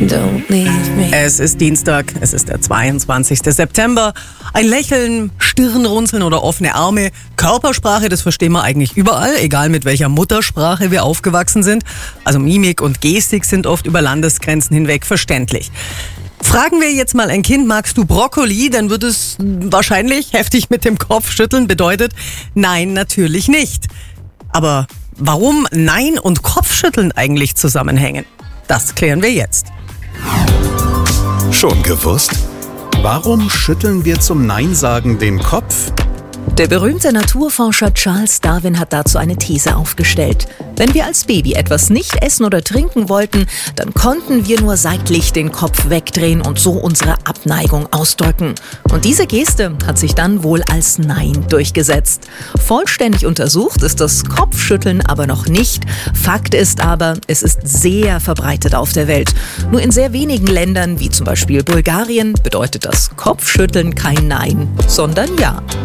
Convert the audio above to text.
Don't leave me. Es ist Dienstag, es ist der 22. September. Ein Lächeln, Stirnrunzeln oder offene Arme, Körpersprache, das verstehen wir eigentlich überall, egal mit welcher Muttersprache wir aufgewachsen sind. Also Mimik und Gestik sind oft über Landesgrenzen hinweg verständlich. Fragen wir jetzt mal ein Kind, magst du Brokkoli? Dann wird es wahrscheinlich heftig mit dem Kopf schütteln, bedeutet nein, natürlich nicht. Aber warum Nein und Kopfschütteln eigentlich zusammenhängen? Das klären wir jetzt. Schon gewusst? Warum schütteln wir zum Nein-Sagen den Kopf? Der berühmte Naturforscher Charles Darwin hat dazu eine These aufgestellt. Wenn wir als Baby etwas nicht essen oder trinken wollten, dann konnten wir nur seitlich den Kopf wegdrehen und so unsere Abneigung ausdrücken. Und diese Geste hat sich dann wohl als Nein durchgesetzt. Vollständig untersucht ist das Kopfschütteln aber noch nicht. Fakt ist aber, es ist sehr verbreitet auf der Welt. Nur in sehr wenigen Ländern, wie zum Beispiel Bulgarien, bedeutet das Kopfschütteln kein Nein, sondern Ja.